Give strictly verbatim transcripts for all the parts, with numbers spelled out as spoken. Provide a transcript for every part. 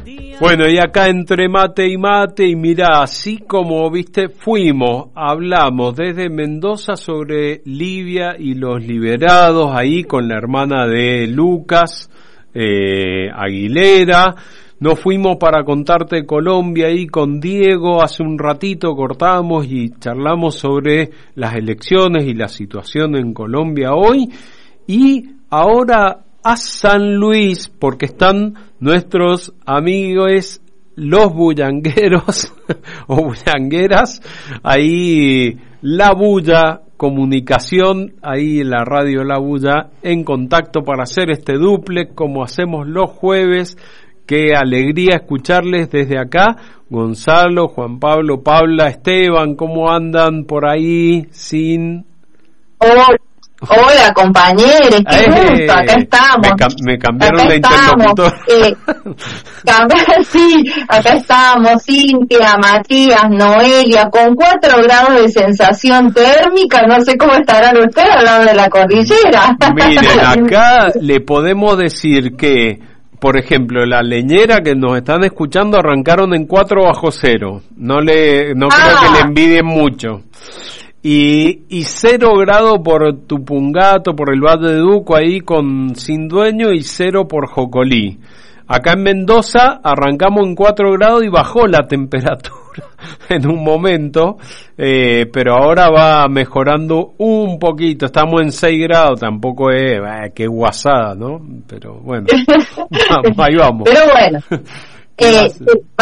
Bueno, y acá entre mate y mate, y mirá, así como, viste, fuimos, hablamos desde Mendoza sobre Libia y los liberados, ahí con la hermana de Lucas, eh, Aguilera. Nos fuimos para contarte Colombia ahí con Diego, hace un ratito cortamos y charlamos sobre las elecciones y la situación en Colombia hoy, y ahora a San Luis, porque están nuestros amigos los bullangueros o bullangueras, ahí La Bulla Comunicación, ahí en la radio La Bulla, en contacto para hacer este duplex como hacemos los jueves. Qué alegría escucharles desde acá. Gonzalo, Juan Pablo, Paula, Esteban, ¿cómo andan por ahí? Sin... Hola. Hola, compañeros, qué eh, gusto, acá estamos. Me, cam- me cambiaron acá de interlocutor. Eh, cam- sí, acá estamos, Cintia, Matías, Noelia, con cuatro grados de sensación térmica. No sé cómo estarán ustedes al lado de la cordillera. Miren, acá le podemos decir que, por ejemplo, la leñera que nos están escuchando arrancaron en cuatro bajo cero. No le, no ah. creo que le envidien mucho. Y, y cero grado por Tupungato, por el Valle de Duco, ahí con Sin Dueño, y cero por Jocolí. Acá en Mendoza arrancamos en cuatro grados y bajó la temperatura en un momento, eh, pero ahora va mejorando un poquito. Estamos en seis grados, tampoco es, eh, qué guasada, ¿no? Pero bueno, ahí vamos. Pero bueno, eh,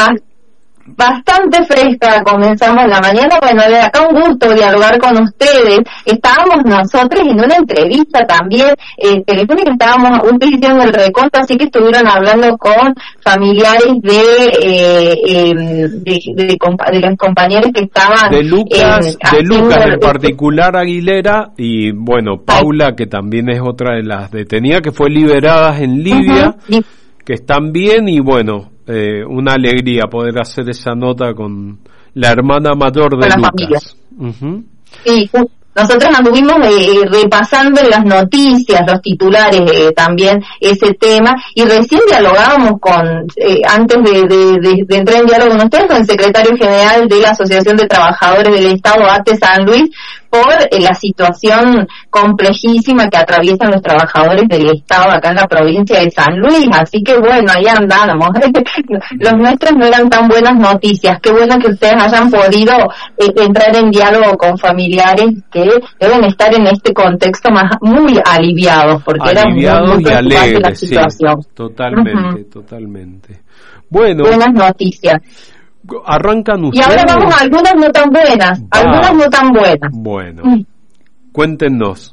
bastante fresca, comenzamos la mañana. Bueno, de acá un gusto dialogar con ustedes. Estábamos nosotros en una entrevista también eh, telefónica, estábamos ustedes hicieron el recorte, así que estuvieron hablando con familiares de eh, eh, de, de, de, compa- de los compañeros que estaban de Lucas, eh, de Lucas el, en particular, Aguilera, y bueno, Paula, que también es otra de las detenidas que fue liberadas en Libia, uh-huh. que están bien, y bueno, Eh, una alegría poder hacer esa nota con la hermana mayor de con la Lucas. Uh-huh. Sí, nosotros anduvimos eh, repasando las noticias, los titulares eh, también ese tema, y recién dialogábamos con, eh, antes de, de, de, de entrar en diálogo con ustedes, con el secretario general de la Asociación de Trabajadores del Estado, A T E San Luis, por eh, la situación complejísima que atraviesan los trabajadores del Estado acá en la provincia de San Luis. Así que bueno, ahí andamos. Los nuestros no eran tan buenas noticias. Qué bueno que ustedes hayan podido eh, entrar en diálogo con familiares que deben estar en este contexto más muy aliviados, porque aliviados era muy, muy y alegres, la situación. Sí, totalmente, uh-huh. totalmente. Bueno, buenas noticias. Arrancan ustedes. Y ahora vamos a algunas no tan buenas, Va. algunas no tan buenas. Bueno, mm. cuéntenos.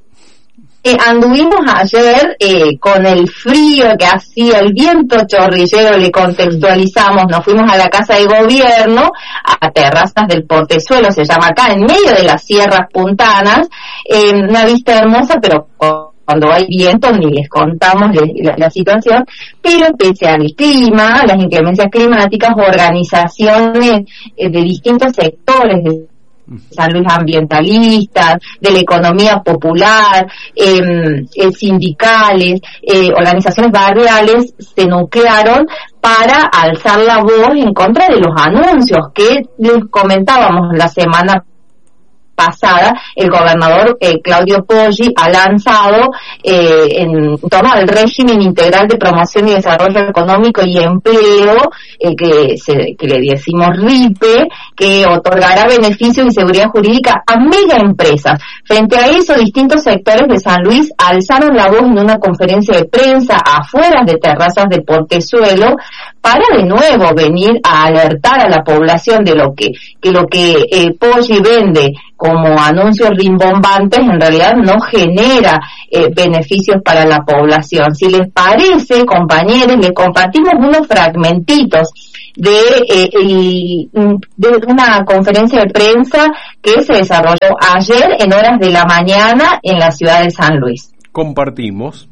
Eh, anduvimos ayer eh, con el frío que hacía, el viento chorrillero, le contextualizamos, nos fuimos a la Casa de Gobierno, a Terrazas del Portezuelo, se llama acá, en medio de las sierras puntanas, eh, una vista hermosa, pero cuando hay viento ni les contamos la, la situación, pero pese al clima, las inclemencias climáticas, organizaciones eh, de distintos sectores de San Luis, ambientalistas, de la economía popular, eh, eh, sindicales, eh, organizaciones barriales, se nuclearon para alzar la voz en contra de los anuncios que les comentábamos la semana pasada. El gobernador eh, Claudio Poggi ha lanzado eh, en torno al régimen integral de promoción y desarrollo económico y empleo, eh, que, se, que le decimos RIPE, que otorgará beneficios y seguridad jurídica a mega empresas. Frente a eso, distintos sectores de San Luis alzaron la voz en una conferencia de prensa afuera de Terrazas de Portezuelo para de nuevo venir a alertar a la población de lo que, que lo que eh, Poggi vende como anuncios rimbombantes en realidad no genera eh, beneficios para la población. Si les parece, compañeros, les compartimos unos fragmentitos de, eh, el, de una conferencia de prensa que se desarrolló ayer en horas de la mañana en la ciudad de San Luis. Compartimos.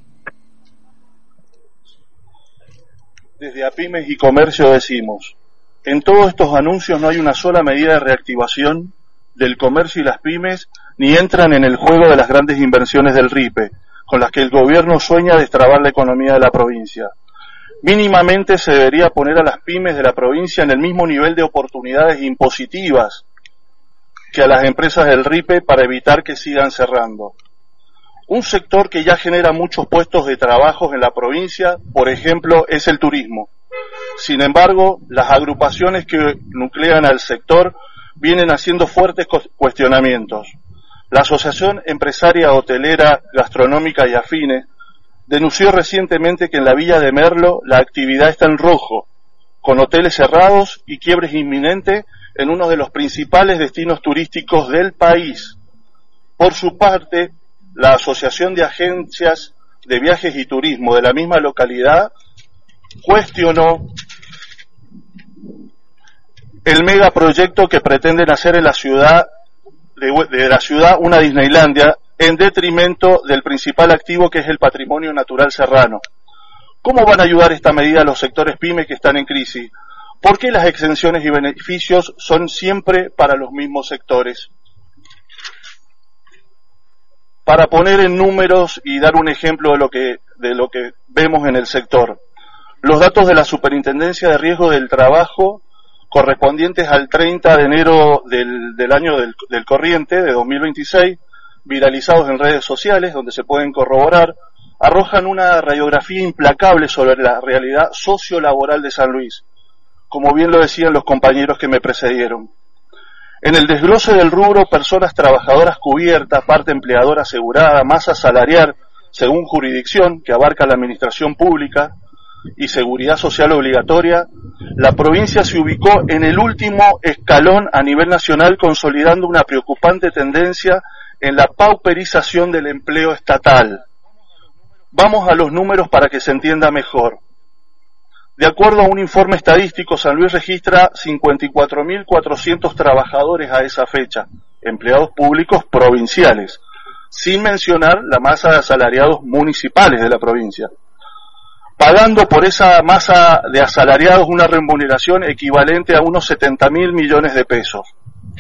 Desde APYMES y Comercio decimos, en todos estos anuncios no hay una sola medida de reactivación del comercio y las pymes, ni entran en el juego de las grandes inversiones del RIPE, con las que el gobierno sueña destrabar la economía de la provincia. Mínimamente se debería poner a las pymes de la provincia en el mismo nivel de oportunidades impositivas que a las empresas del R I P E para evitar que sigan cerrando. Un sector que ya genera muchos puestos de trabajo en la provincia, por ejemplo, es el turismo. Sin embargo, las agrupaciones que nuclean al sector vienen haciendo fuertes cuestionamientos. La Asociación Empresaria Hotelera, Gastronómica y Afines denunció recientemente que en la Villa de Merlo la actividad está en rojo, con hoteles cerrados y quiebres inminentes en uno de los principales destinos turísticos del país. Por su parte, la Asociación de Agencias de Viajes y Turismo de la misma localidad cuestionó el megaproyecto que pretenden hacer en la ciudad de, de la ciudad una Disneylandia en detrimento del principal activo que es el patrimonio natural serrano. ¿Cómo van a ayudar esta medida a los sectores pymes que están en crisis? ¿Por qué las exenciones y beneficios son siempre para los mismos sectores? Para poner en números y dar un ejemplo de lo que, de lo que vemos en el sector. Los datos de la Superintendencia de Riesgo del Trabajo correspondientes al treinta de enero del, del año del, del corriente, de dos mil veintiséis, viralizados en redes sociales, donde se pueden corroborar, arrojan una radiografía implacable sobre la realidad sociolaboral de San Luis, como bien lo decían los compañeros que me precedieron. En el desglose del rubro, personas trabajadoras cubiertas, parte empleadora asegurada, masa salarial, según jurisdicción, que abarca la administración pública y seguridad social obligatoria, la provincia se ubicó en el último escalón a nivel nacional, consolidando una preocupante tendencia en la pauperización del empleo estatal. Vamos a los números para que se entienda mejor. De acuerdo a un informe estadístico, San Luis registra cincuenta y cuatro mil cuatrocientos trabajadores a esa fecha, empleados públicos provinciales, sin mencionar la masa de asalariados municipales de la provincia, pagando por esa masa de asalariados una remuneración equivalente a unos setenta mil millones de pesos.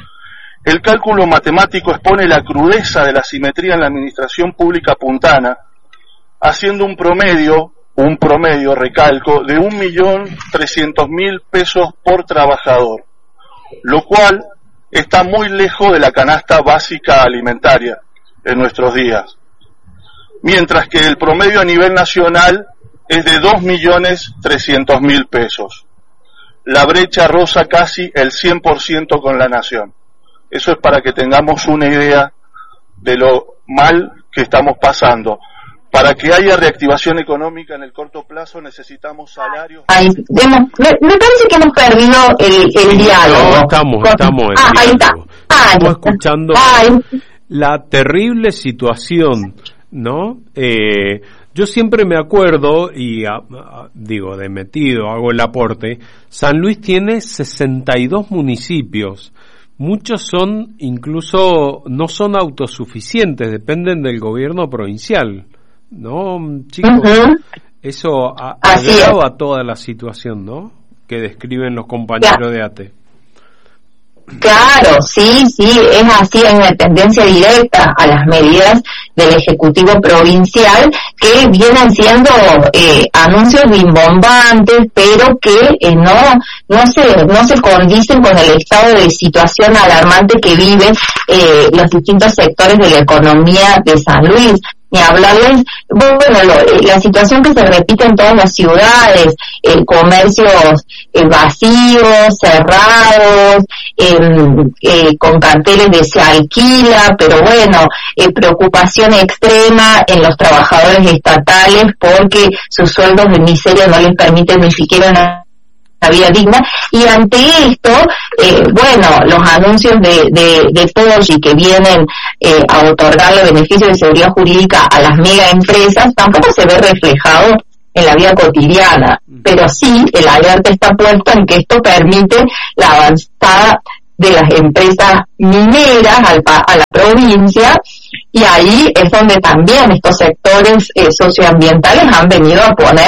El cálculo matemático expone la crudeza de la asimetría en la administración pública puntana, haciendo un promedio un promedio, recalco, de un millón trescientos mil pesos por trabajador, lo cual está muy lejos de la canasta básica alimentaria en nuestros días, mientras que el promedio a nivel nacional es de dos millones trescientos mil pesos. La brecha roza casi el cien por ciento con la nación. Eso es para que tengamos una idea de lo mal que estamos pasando. Para que haya reactivación económica en el corto plazo necesitamos salarios. Ay, hemos, me, me parece que hemos perdido el, el diálogo. No, estamos, Con, estamos en ah, ahí está. Ah, estamos escuchando ay. la terrible situación, ¿no? Eh, yo siempre me acuerdo, y a, a, digo, de metido, hago el aporte, San Luis tiene sesenta y dos municipios. Muchos son, incluso, no son autosuficientes, dependen del gobierno provincial. No, chicos, uh-huh. Eso a, agrava toda la situación, ¿no? Que describen los compañeros ya. de A T E. Claro, sí, sí, es así, hay una tendencia directa a las medidas del Ejecutivo Provincial que vienen siendo eh, anuncios rimbombantes, pero que eh, no no se no se condicen con el estado de situación alarmante que viven eh, los distintos sectores de la economía de San Luis. Ni hablarles, bueno, lo, la situación que se repite en todas las ciudades, eh, comercios eh, vacíos, cerrados, eh, eh, con carteles de se alquila, pero bueno, eh, preocupación extrema en los trabajadores estatales porque sus sueldos de miseria no les permiten ni siquiera una la vida digna, y ante esto, eh, bueno, los anuncios de, de, de Poggi que vienen eh, a otorgarle beneficios de seguridad jurídica a las mega empresas, tampoco se ve reflejado en la vida cotidiana, pero sí el alerta está puesto en que esto permite la avanzada de las empresas mineras al, a la provincia, y ahí es donde también estos sectores eh, socioambientales han venido a poner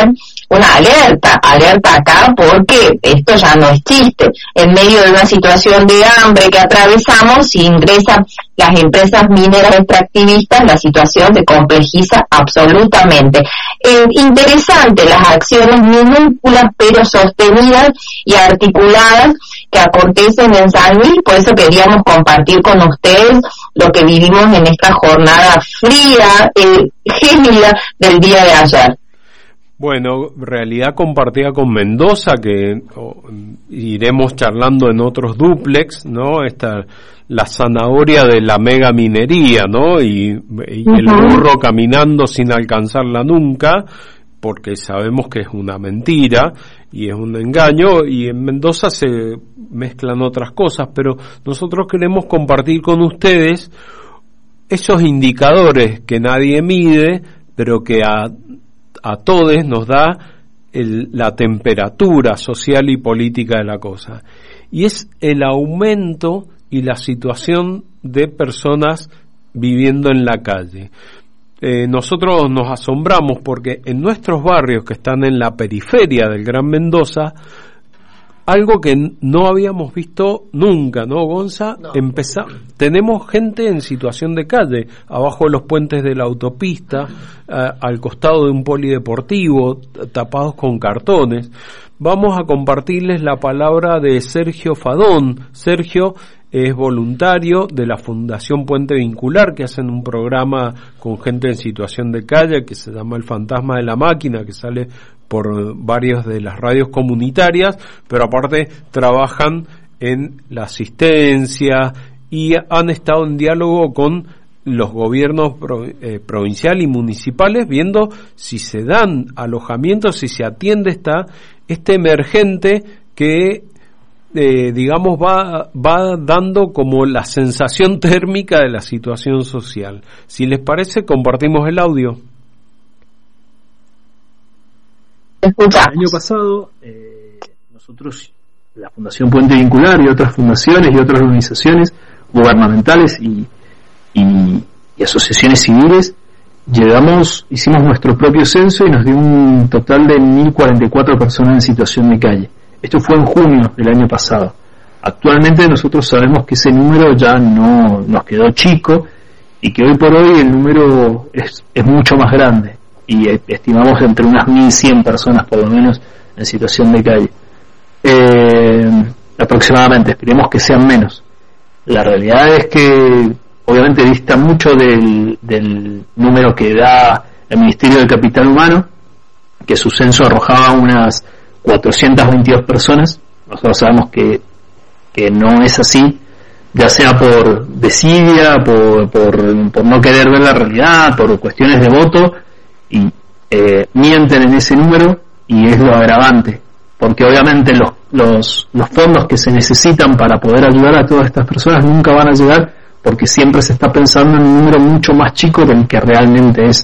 una alerta, alerta acá porque esto ya no es chiste. En medio de una situación de hambre que atravesamos, si ingresan las empresas mineras extractivistas, la situación se complejiza absolutamente. Eh, interesante las acciones minúsculas pero sostenidas y articuladas que acontecen en San Luis, por eso queríamos compartir con ustedes lo que vivimos en esta jornada fría, eh, gélida del día de ayer. Bueno, realidad compartida con Mendoza, que oh, iremos charlando en otros dúplex, ¿no? Esta, la zanahoria de la mega minería, ¿no? Y, y uh-huh. el burro caminando sin alcanzarla nunca, porque sabemos que es una mentira y es un engaño, y en Mendoza se mezclan otras cosas, pero nosotros queremos compartir con ustedes esos indicadores que nadie mide, pero que a a todos nos da el, la temperatura social y política de la cosa, y es el aumento y la situación de personas viviendo en la calle. Eh, nosotros nos asombramos porque en nuestros barrios que están en la periferia del Gran Mendoza, algo que no habíamos visto nunca, ¿no, Gonza? No. Empeza- tenemos gente en situación de calle, abajo de los puentes de la autopista, eh, al costado de un polideportivo, t- tapados con cartones. Vamos a compartirles la palabra de Sergio Fadón. Sergio es voluntario de la Fundación Puente Vincular, que hacen un programa con gente en situación de calle que se llama El Fantasma de la Máquina, que sale por varias de las radios comunitarias, pero aparte trabajan en la asistencia y han estado en diálogo con los gobiernos pro, eh, provincial y municipales, viendo si se dan alojamientos, si se atiende esta, este emergente que eh, digamos va, va dando como la sensación térmica de la situación social. Si les parece, compartimos el audio. El año pasado, eh, nosotros, la Fundación Puente Vincular y otras fundaciones y otras organizaciones gubernamentales y, y, y asociaciones civiles, llegamos, hicimos nuestro propio censo y nos dio un total de mil cuarenta y cuatro personas en situación de calle. Esto fue en junio del año pasado. Actualmente nosotros sabemos que ese número ya no nos quedó chico y que hoy por hoy el número es, es mucho más grande. Y estimamos entre unas mil cien personas por lo menos en situación de calle. Eh, aproximadamente, esperemos que sean menos. La realidad es que obviamente dista mucho del, del número que da el Ministerio del Capital Humano, que su censo arrojaba unas cuatrocientas veintidós personas. Nosotros sabemos que, que no es así, ya sea por desidia, por, por, por no querer ver la realidad, por cuestiones de voto, y eh, mienten en ese número, y es lo agravante, porque obviamente los, los, los fondos que se necesitan para poder ayudar a todas estas personas nunca van a llegar, porque siempre se está pensando en un número mucho más chico del que realmente es.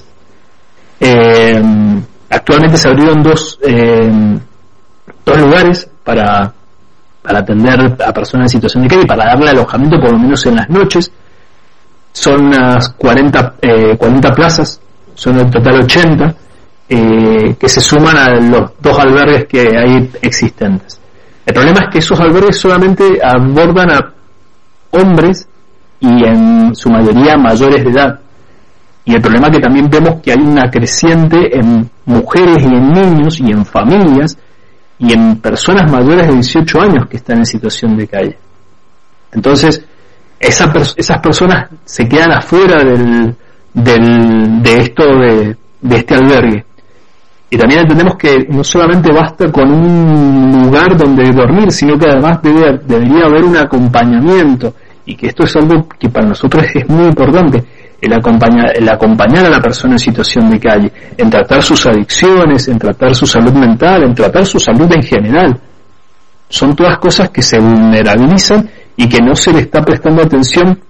Eh, actualmente se abrieron dos, eh, dos lugares para, para atender a personas en situación de calle, para darle alojamiento por lo menos en las noches. Son unas cuarenta, eh, cuarenta plazas, son en total ochenta, eh, que se suman a los dos albergues que hay existentes. El problema es que esos albergues solamente abordan a hombres y en su mayoría mayores de edad. Y el problema es que también vemos que hay una creciente en mujeres y en niños y en familias y en personas mayores de dieciocho años que están en situación de calle. Entonces, esa, esas personas se quedan afuera del Del, de esto de, de este albergue. Y también entendemos que no solamente basta con un lugar donde dormir, sino que además debe, debería haber un acompañamiento, y que esto es algo que para nosotros es muy importante, el acompañar, el acompañar a la persona en situación de calle, en tratar sus adicciones, en tratar su salud mental, en tratar su salud en general. Son todas cosas que se vulnerabilizan y que no se le está prestando atención,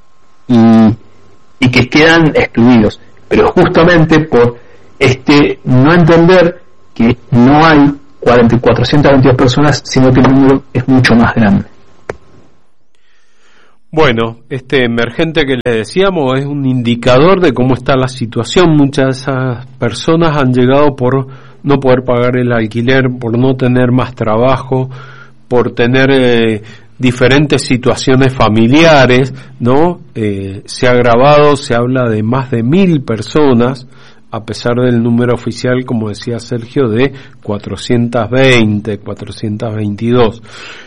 y y que quedan excluidos, pero justamente por este no entender que no hay cuatrocientas veintidós personas, sino que el número es mucho más grande. Bueno, este emergente que les decíamos es un indicador de cómo está la situación. Muchas de esas personas han llegado por no poder pagar el alquiler, por no tener más trabajo, por tener eh, diferentes situaciones familiares, ¿no? Eh, se ha agravado, se habla de más de mil personas, a pesar del número oficial, como decía Sergio, de cuatrocientos veinte, cuatrocientos veintidós.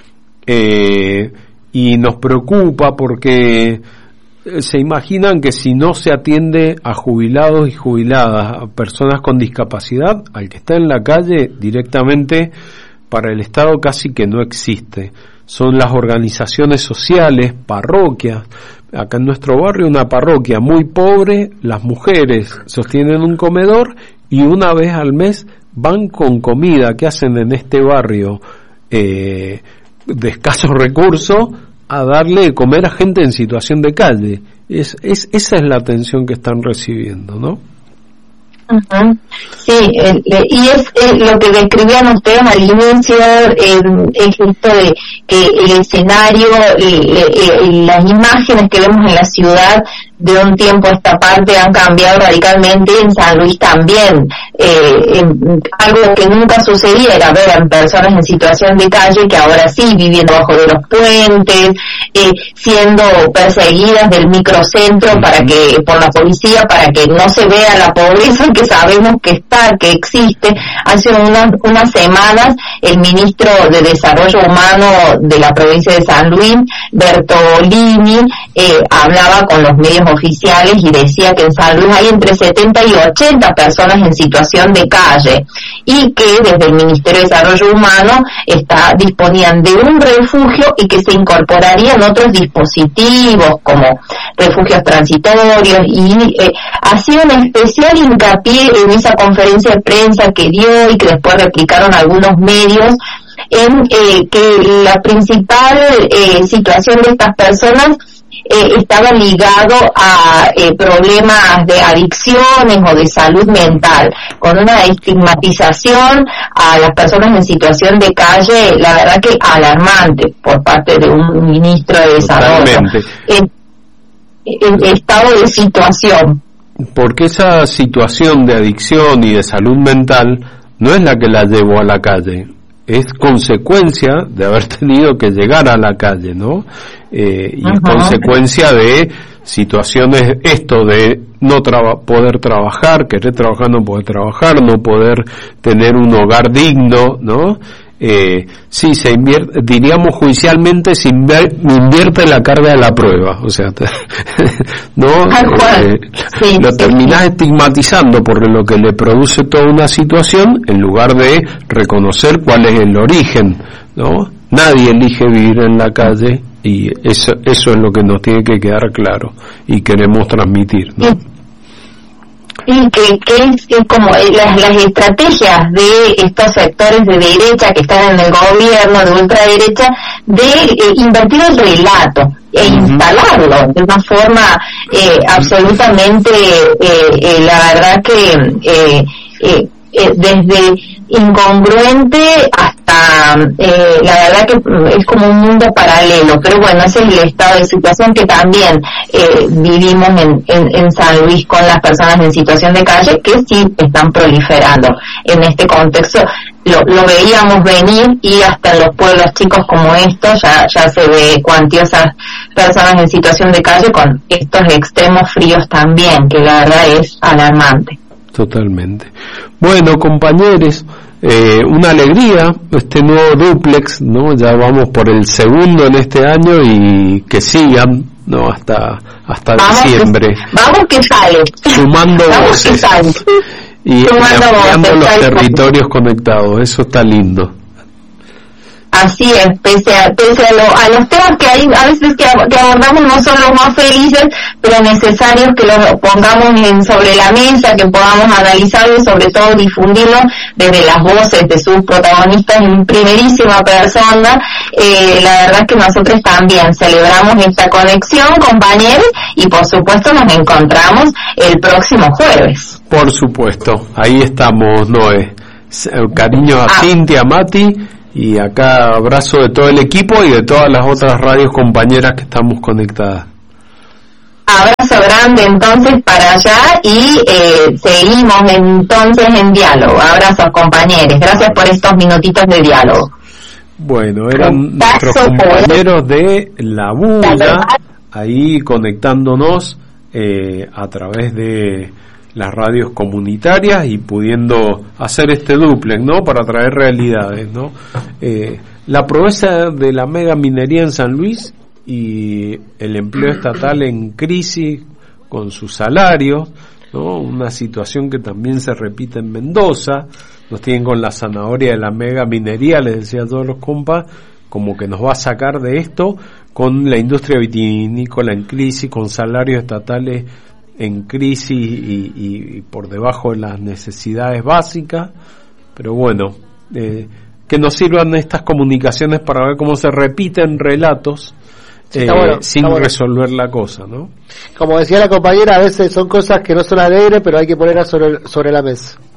Eh, y nos preocupa porque se imaginan que si no se atiende a jubilados y jubiladas, a personas con discapacidad, al que está en la calle directamente para el Estado casi que no existe. Son las organizaciones sociales, parroquias. Acá en nuestro barrio una parroquia muy pobre, las mujeres sostienen un comedor y una vez al mes van con comida que hacen en este barrio eh, de escasos recursos a darle de comer a gente en situación de calle. Es, es, esa es la atención que están recibiendo, ¿no? Uh-huh. Sí, eh, y es eh, lo que describían ustedes al inicio, eh, es esto de que el escenario, eh, eh, las imágenes que vemos en la ciudad de un tiempo a esta parte han cambiado radicalmente. En San Luis también, eh, en, algo que nunca sucedía era ver a personas en situación de calle que ahora sí viviendo bajo de los puentes, eh, siendo perseguidas del microcentro para que por la policía para que no se vea la pobreza que sabemos que está, que existe. Hace unas, unas semanas el ministro de Desarrollo Humano de la provincia de San Luis, Bertolini, eh, hablaba con los medios oficiales y decía que en San Luis hay entre setenta y ochenta personas en situación de calle y que desde el Ministerio de Desarrollo Humano está, disponían de un refugio y que se incorporarían otros dispositivos como refugios transitorios y eh, hacía un especial hincapié en esa conferencia de prensa que dio y que después replicaron algunos medios en eh, que la principal eh, situación de estas personas Eh, estaba ligado a eh, problemas de adicciones o de salud mental, con una estigmatización a las personas en situación de calle, la verdad que alarmante por parte de un ministro de Desarrollo. En, en estado de situación. Porque esa situación de adicción y de salud mental no es la que la llevó a la calle, es consecuencia de haber tenido que llegar a la calle, ¿no? Eh, y uh-huh. consecuencia de situaciones, esto de no traba, poder trabajar, querer trabajar, no poder trabajar, no poder tener un hogar digno, ¿no? Eh, sí, se invierte, diríamos judicialmente, se invierte la carga de la prueba, o sea, no, eh, sí, lo terminás sí. estigmatizando por lo que le produce toda una situación en lugar de reconocer cuál es el origen, ¿no? Nadie elige vivir en la calle y eso, eso es lo que nos tiene que quedar claro y queremos transmitir, ¿no? Sí. Y que, que es, es como las, las estrategias de estos sectores de derecha que están en el gobierno, de ultraderecha, de eh, invertir el relato e uh-huh. instalarlo de una forma eh, absolutamente, eh, eh, la verdad que eh, eh, eh, desde incongruente hasta eh, la verdad que es como un mundo paralelo, pero bueno, ese es el estado de situación que también eh, vivimos en, en, en San Luis con las personas en situación de calle que sí están proliferando en este contexto. Lo, lo veíamos venir y hasta en los pueblos chicos como estos ya, ya se ve cuantiosas personas en situación de calle con estos extremos fríos también, que la verdad es alarmante. Totalmente. Bueno, compañeros, eh, una alegría este nuevo dúplex, ¿no? Ya vamos por el segundo en este año y que sigan, ¿no? Hasta hasta vamos diciembre. Que, vamos que sale. Sumando vamos voces. Que sale. Y, Sumando y ampliando voces, los territorios conectados. Eso está lindo. Así es, pese a, pese a, lo, a los temas que hay, a veces que, que abordamos no son los más felices, pero necesarios que los pongamos en, sobre la mesa, que podamos analizarlo y sobre todo difundirlo desde las voces de sus protagonistas en primerísima persona. Eh, la verdad es que nosotros también celebramos esta conexión, compañeros, y por supuesto nos encontramos el próximo jueves. Por supuesto, ahí estamos, Noé. Cariño a ah. Cintia, Mati, Y acá abrazo de todo el equipo y de todas las otras radios compañeras que estamos conectadas. Abrazo grande entonces para allá y eh, seguimos entonces en diálogo. Abrazos compañeros, gracias por estos minutitos de diálogo. Bueno, eran nuestros compañeros de La Bulla ahí conectándonos eh, a través de las radios comunitarias y pudiendo hacer este duplex, ¿no? Para traer realidades, ¿no? Eh, la proeza de la mega minería en San Luis y el empleo estatal en crisis con sus salarios, ¿no? Una situación que también se repite en Mendoza. Nos tienen con la zanahoria de la mega minería, les decía a todos los compas, como que nos va a sacar de esto, con la industria vitivinícola en crisis, con salarios estatales en crisis y, y, y por debajo de las necesidades básicas. Pero bueno, eh, que nos sirvan estas comunicaciones para ver cómo se repiten relatos eh, bueno, sin bueno. resolver la cosa, ¿no? Como decía la compañera, a veces son cosas que no son alegres, pero hay que ponerlas sobre, sobre la mesa.